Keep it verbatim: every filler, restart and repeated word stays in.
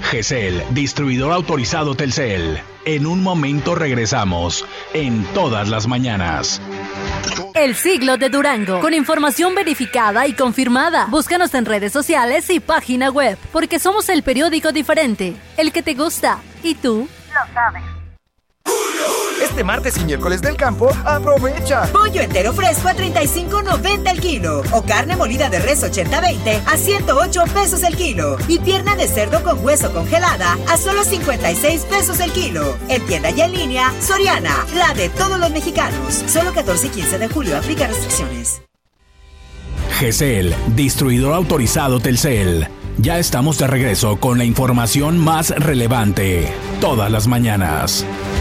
G C L, distribuidor autorizado Telcel. En un momento regresamos en Todas las Mañanas. El Siglo de Durango, con información verificada y confirmada. Búscanos en redes sociales y página web, porque somos el periódico diferente, el que te gusta. ¿Y tú? Lo sabes. Este martes y miércoles del campo, aprovecha. Pollo entero fresco a treinta y cinco noventa el kilo. O carne molida de res ochenta veinte a ciento ocho pesos el kilo. Y pierna de cerdo con hueso congelada a solo cincuenta y seis pesos el kilo. En tienda y en línea, Soriana, la de todos los mexicanos. Solo catorce y quince de julio, aplica restricciones. G C L, distribuidor autorizado Telcel. Ya estamos de regreso con la información más relevante. Todas las mañanas.